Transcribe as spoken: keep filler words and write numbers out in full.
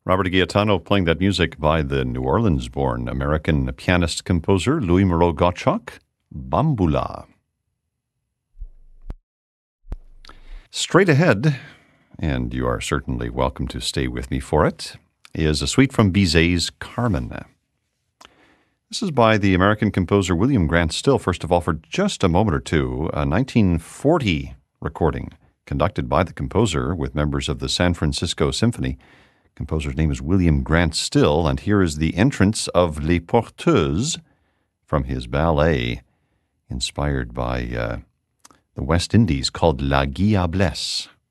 Robert Gaetano playing that music by the New Orleans-born American pianist-composer Louis Moreau Gottschalk, Bambula. Straight ahead, and you are certainly welcome to stay with me for it, is a suite from Bizet's Carmen. This is by the American composer William Grant Still. First of all, for just a moment or two, a nineteen forty recording conducted by the composer with members of the San Francisco Symphony. Composer's name is William Grant Still, and here is the entrance of Les Porteuses from his ballet, inspired by uh, the West Indies, called La Guiablesse.